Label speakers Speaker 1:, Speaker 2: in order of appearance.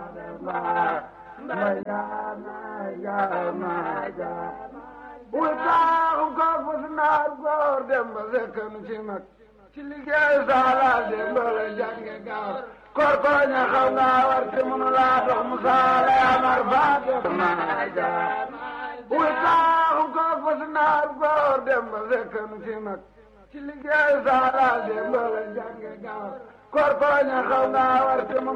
Speaker 1: buy taaxu koog ba si naar góor dem ba sekkanu ci mag ci liggéey saala dem ba la jànge gaaw kor ko ña xaw nga war te mënu laa dox mu saala amar baa def naa jaar buy taaxu koog ba si naar góor dem ba sekkanu ci mag ci liggéey saala dem ba la jànge gaaw kor ko ña xaw nga war te mënu